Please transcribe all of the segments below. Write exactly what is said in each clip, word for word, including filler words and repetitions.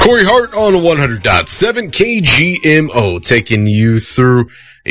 Corey Hart on one hundred point seven K G M O, taking you through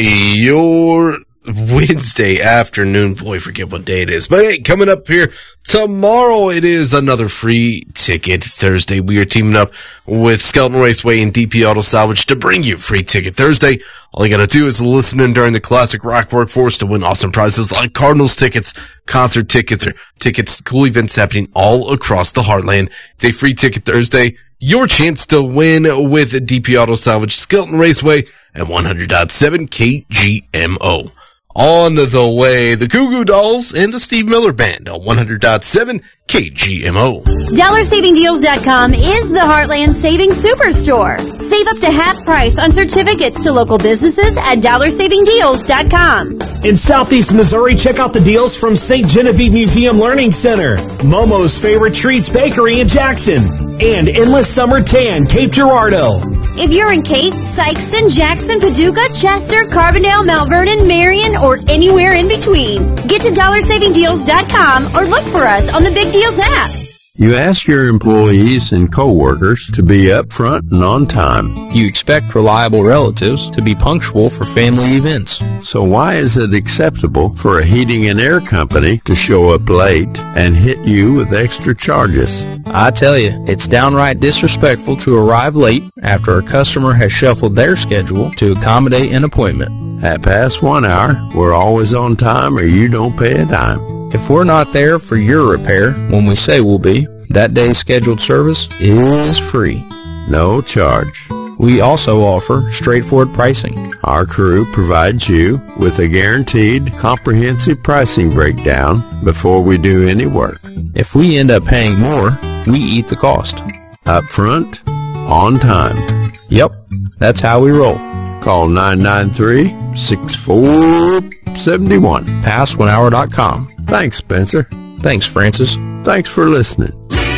your Wednesday afternoon. Boy, forget what day it is. But hey, coming up here tomorrow, it is another free ticket Thursday. We are teaming up with Skelton Raceway and D P Auto Salvage to bring you free ticket Thursday. All you got to do is listen in during the Classic Rock Workforce to win awesome prizes like Cardinals tickets, concert tickets, or tickets to cool events happening all across the heartland. It's a free ticket Thursday. Your chance to win with D P Auto Salvage, Skelton Raceway, at one hundred point seven K G M O. On the way, the Goo Goo Dolls and the Steve Miller Band on one hundred point seven K G M O. Dollar Saving Deals dot com is the Heartland Savings Superstore. Save up to half price on certificates to local businesses at Dollar Saving Deals dot com. In Southeast Missouri, check out the deals from Saint Genevieve Museum Learning Center, Momo's Favorite Treats Bakery in Jackson, and Endless Summer Tan, Cape Girardeau. If you're in Cape, Sykeston, Jackson, Paducah, Chester, Carbondale, Mount Vernon, Marion, or anywhere in between, get to Dollar Saving Deals dot com or look for us on the Big Deals app. You ask your employees and coworkers to be upfront and on time. You expect reliable relatives to be punctual for family events. So why is it acceptable for a heating and air company to show up late and hit you with extra charges? I tell you, it's downright disrespectful to arrive late after a customer has shuffled their schedule to accommodate an appointment. At past one hour, we're always on time or you don't pay a dime. If we're not there for your repair when we say we'll be, that day's scheduled service is free. No charge. We also offer straightforward pricing. Our crew provides you with a guaranteed comprehensive pricing breakdown before we do any work. If we end up paying more, we eat the cost. Up front, on time. Yep, that's how we roll. Call nine nine three, six four seven one. pass one hour dot com. Thanks, Spencer. Thanks, Francis. Thanks for listening.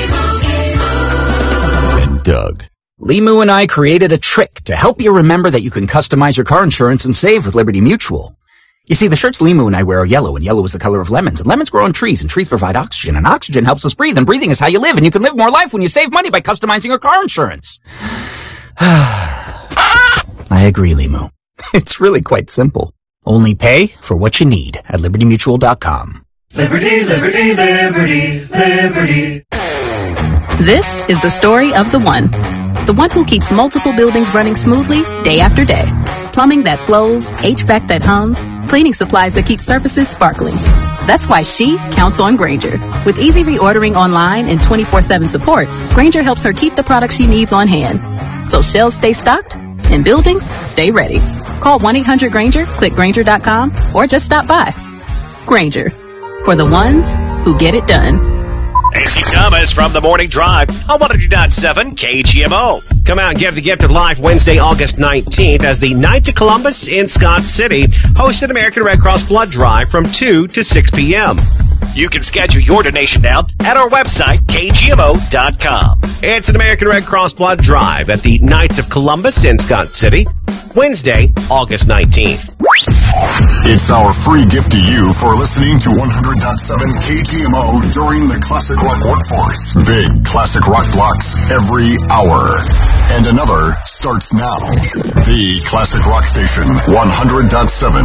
And Doug. Limu and I created a trick to help you remember that you can customize your car insurance and save with Liberty Mutual. You see, the shirts Limu and I wear are yellow, and yellow is the color of lemons, and lemons grow on trees, and trees provide oxygen, and oxygen helps us breathe, and breathing is how you live, and you can live more life when you save money by customizing your car insurance. I agree, Limu. It's really quite simple. Only pay for what you need at Liberty Mutual dot com. Liberty, liberty, liberty, liberty. This is the story of the one. The one who keeps multiple buildings running smoothly day after day. Plumbing that flows, H V A C that hums, cleaning supplies that keep surfaces sparkling. That's why she counts on Grainger. With easy reordering online and twenty-four seven support, Grainger helps her keep the products she needs on hand. So shelves stay stocked and buildings stay ready. Call one eight hundred Grainger, click Grainger dot com, or just stop by. Grainger, for the ones who get it done. A C Thomas from the Morning Drive on one hundred point seven K G M O. Come out and give the gift of life Wednesday, August nineteenth as the Knights of Columbus in Scott City host an American Red Cross Blood Drive from two to six p.m. You can schedule your donation now at our website, K G M O dot com. It's an American Red Cross Blood Drive at the Knights of Columbus in Scott City, Wednesday, August nineteenth. It's our free gift to you for listening to one hundred point seven K G M O during the Classic Rock Workforce. Big Classic Rock blocks every hour. And another starts now. The Classic Rock Station, one hundred point seven